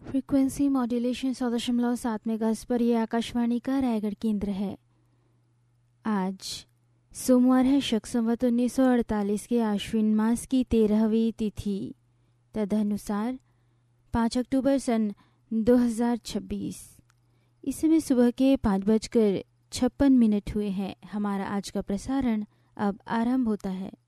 Frequency modulation 100.7 megahertz पर यह आकाशवाणी का रायगढ़ केंद्र है। आज सोमवार है, शक संवत 1948 के आश्विन मास की 13वीं तिथि, तदनुसार 5 अक्टूबर सन 2026। इस समय सुबह के 5:56 हुए हैं। हमारा आज का प्रसारण अब आरंभ होता है।